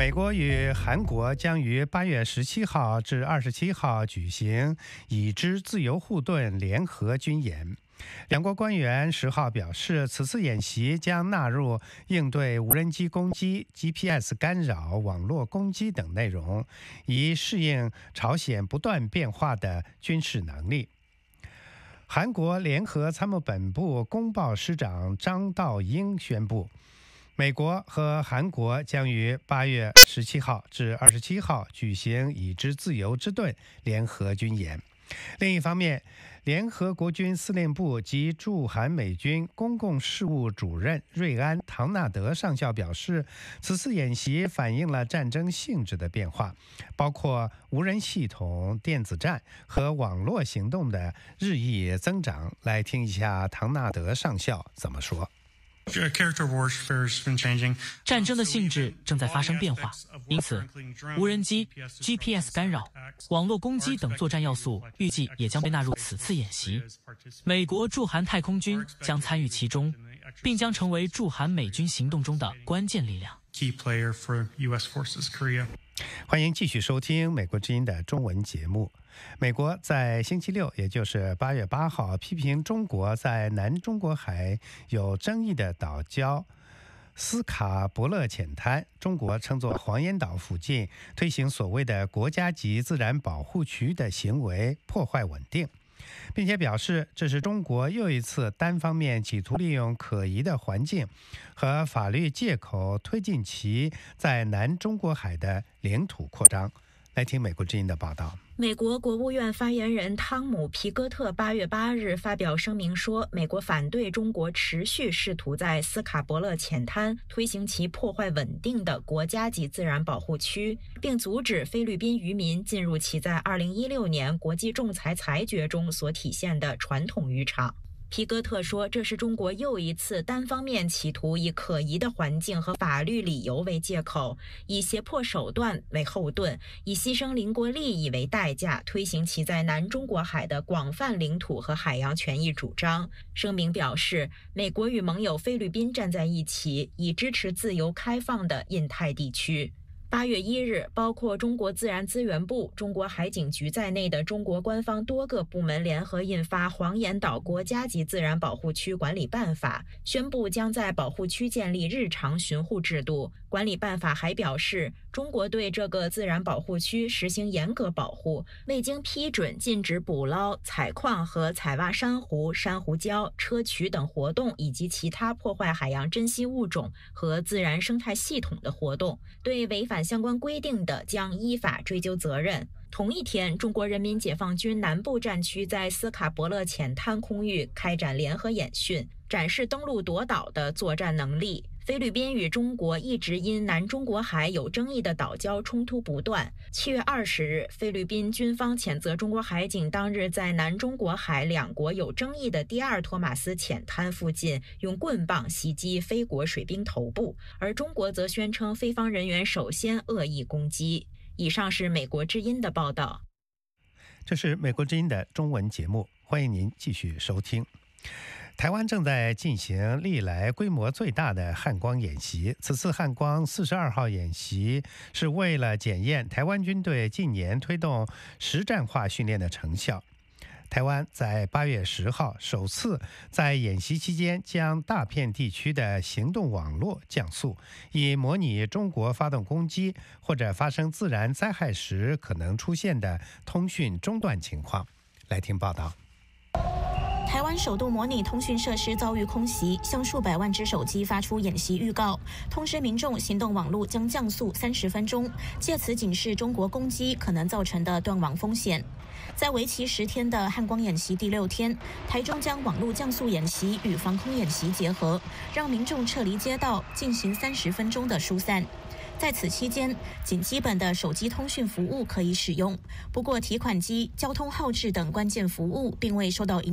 美国与韩国将于8月17号至27号举行已知自由护盾联合军演。两国官员10号表示，此次演习将纳入应对无人机攻击、GPS 干扰、网络攻击等内容，以适应朝鲜不断变化的军事能力。韩国联合参谋本部公报师长张道英宣布，美国和韩国将于8月17号至27号举行已知自由之盾联合军演。另一方面，联合国军司令部及驻韩美军公共事务主任瑞安·唐纳德上校表示，此次演习反映了战争性质的变化，包括无人系统、电子战和网络行动的日益增长。来听一下唐纳德上校怎么说。 战争的性质正在发生变化，因此无人机、GPS 干扰、网络攻击等作战要素预计也将被纳入此次演习。美国驻韩太空军将参与其中，并将成为驻韩美军行动中的关键力量。 欢迎继续收听美国之音的中文节目。美国在星期六，也就是8月8号，批评中国在南中国海有争议的岛礁斯卡伯勒浅滩，中国称作黄岩岛附近推行所谓的国家级自然保护区的行为破坏稳定，并且表示这是中国又一次单方面企图利用可疑的环境和法律借口推进其在南中国海的领土扩张。来听美国之音的报道。 美国国务院发言人汤姆·皮戈特8月8日发表声明说，美国反对中国持续试图在斯卡伯勒浅滩推行其破坏稳定的国家级自然保护区，并阻止菲律宾渔民进入其在2016年国际仲裁裁决中所体现的传统渔场。皮戈特说，这是中国又一次单方面企图以可疑的环境和法律理由为借口，以胁迫手段为后盾，以牺牲邻国利益为代价，推行其在南中国海的广泛领土和海洋权益主张。声明表示，美国与盟友菲律宾站在一起，以支持自由开放的印太地区。8月1日，包括中国自然资源部、中国海警局在内的中国官方多个部门联合印发《黄岩岛国家级自然保护区管理办法》，宣布将在保护区建立日常巡护制度。管理办法还表示，中国对这个自然保护区实行严格保护，未经批准禁止捕捞、采矿和采挖珊瑚、珊瑚礁、砗磲等活动，以及其他破坏海洋珍稀物种和自然生态系统的活动。对违反相关规定的，将依法追究责任。同一天，中国人民解放军南部战区在斯卡伯勒浅滩空域开展联合演训，展示登陆夺岛的作战能力。菲律宾与中国一直因南中国海有争议的岛礁冲突不断。7月20日，菲律宾军方谴责中国海警当日在南中国海两国有争议的第2托马斯浅滩附近用棍棒袭击菲国水兵头部，而中国则宣称菲方人员首先恶意攻击。以上是美国之音的报道。 这是美国之音的中文节目，欢迎您继续收听。台湾正在进行历来规模最大的汉光演习，此次汉光42号演习是为了检验台湾军队近年推动实战化训练的成效。台湾在8月10号首次在演习期间将大片地区的行动网络降速，以模拟中国发动攻击或者发生自然灾害时可能出现的通讯中断情况。来听报道。 台湾首度模拟通讯设施遭遇空袭，向数百万只手机发出演习预告，通知民众行动网络将降速30分钟，借此警示中国攻击可能造成的断网风险。在为期10天的汉光演习第6天，台中将网络降速演习与防空演习结合，让民众撤离街道，进行30分钟的疏散。在此期间，仅基本的手机通讯服务可以使用，不过提款机、交通号志等关键服务并未受到影响。